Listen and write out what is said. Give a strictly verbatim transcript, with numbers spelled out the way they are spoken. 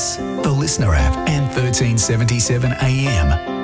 S, the Listener app, and thirteen seventy-seven A M.